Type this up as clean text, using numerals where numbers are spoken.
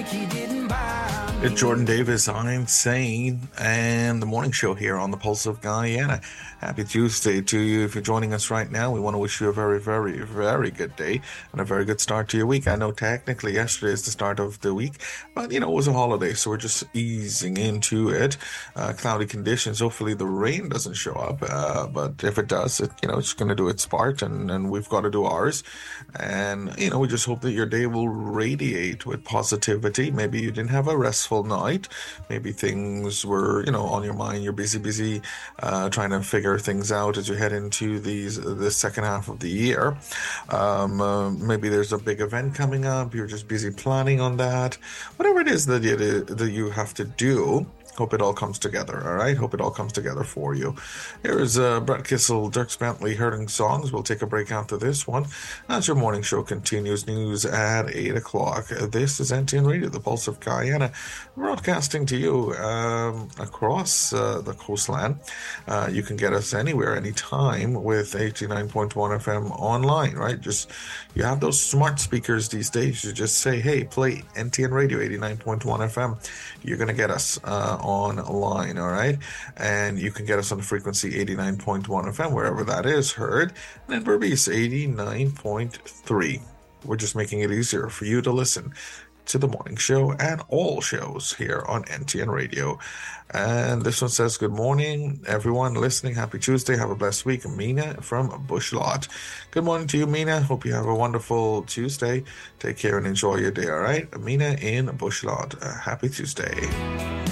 It's Jordan Davis, I'm Sane, and the morning show here on the Pulse of Guyana. Happy Tuesday to you. If you're joining us right now, we want to wish you a very, very, very good day and a very good start to your week. I know technically yesterday is the start of the week, but it was a holiday, so we're just easing into it. Cloudy conditions. Hopefully the rain doesn't show up, but if it does, it's going to do its part, and we've got to do ours. And we just hope that your day will radiate with positivity. Maybe you didn't have a restful night. Maybe things were, on your mind. You're busy trying to figure things out as you head into the second half of the year. Maybe there's a big event coming up. You're just busy planning on that. Whatever it is that you have to do, hope it all comes together, all right? Hope it all comes together for you. Here's Brett Kissel, Dierks Bentley, Hurting Songs. We'll take a break after this one. As your morning show continues, news at 8 o'clock. This is NTN Radio, the Pulse of Guyana, broadcasting to you across the coastline. You can get us anywhere, anytime with 89.1 FM online, right? You have those smart speakers these days. You just say, hey, play NTN Radio 89.1 FM. You're going to get us online, all right? And you can get us on the frequency 89.1 FM, wherever that is heard. And then Berbice 89.3. We're just making it easier for you to listen to the morning show and all shows here on NTN Radio. And this one says, good morning, everyone listening. Happy Tuesday. Have a blessed week. Mina from Bushlot. Good morning to you, Mina. Hope you have a wonderful Tuesday. Take care and enjoy your day, all right? Mina in Bushlot. Happy Tuesday.